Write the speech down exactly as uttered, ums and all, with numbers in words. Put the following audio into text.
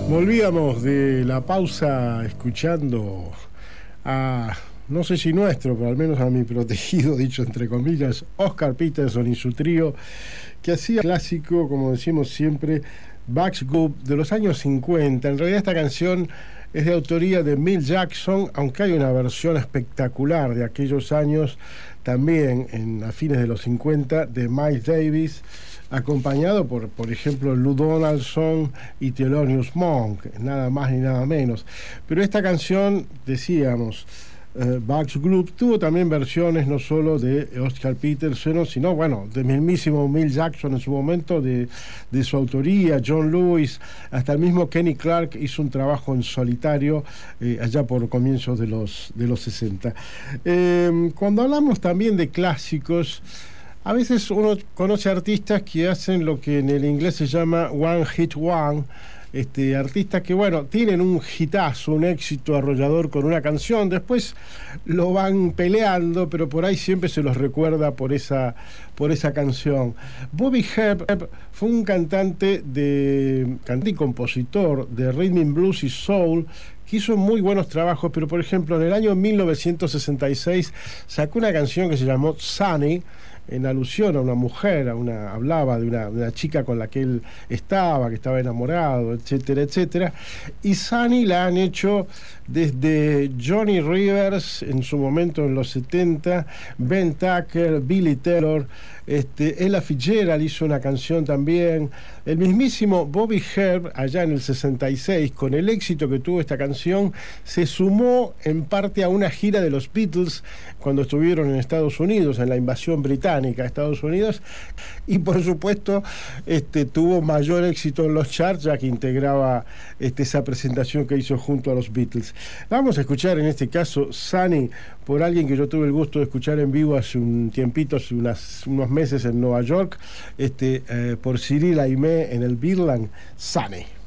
Volvíamos de la pausa escuchando a, no sé si nuestro, pero al menos a mi protegido, dicho entre comillas, Oscar Peterson y su trío, que hacía clásico, como decimos siempre, Bugs Group de los años cincuenta. En realidad esta canción es de autoría de Milt Jackson, aunque hay una versión espectacular de aquellos años, también en, a fines de los cincuenta, de Miles Davis, acompañado por, por ejemplo, Lou Donaldson y Thelonious Monk, nada más ni nada menos. Pero esta canción, decíamos, uh, Bugs Group, tuvo también versiones no solo de Oscar Peterson, sino, bueno, de mismísimo Milt Jackson en su momento, de, de su autoría, John Lewis, hasta el mismo Kenny Clarke hizo un trabajo en solitario eh, allá por comienzos de los, de los sesenta. Eh, cuando hablamos también de clásicos, a veces uno conoce artistas que hacen lo que en el inglés se llama one hit one, este, artistas que, bueno, tienen un hitazo, un éxito arrollador con una canción, después lo van peleando, pero por ahí siempre se los recuerda por esa, por esa canción. Bobby Hebb fue un cantante, de, cantante y compositor de rhythm and blues y soul, que hizo muy buenos trabajos, pero por ejemplo en el año mil novecientos sesenta y seis sacó una canción que se llamó Sunny, en alusión a una mujer, a una, hablaba de una, de una chica con la que él estaba, que estaba enamorado, etcétera, etcétera. Y Sunny la han hecho desde Johnny Rivers, en su momento en los setenta, Ben Tucker, Billy Taylor, este, Ella Fitzgerald hizo una canción también, el mismísimo Bobby Hebb, allá en el sesenta y seis, con el éxito que tuvo esta canción, se sumó en parte a una gira de los Beatles cuando estuvieron en Estados Unidos, en la invasión británica a Estados Unidos, y por supuesto este, tuvo mayor éxito en los charts, ya que integraba este, esa presentación que hizo junto a los Beatles. Vamos a escuchar en este caso Sunny, por alguien que yo tuve el gusto de escuchar en vivo hace un tiempito, hace unas, unos meses en Nueva York, este, eh, por Cyril Aimé en el Beatland, Sunny.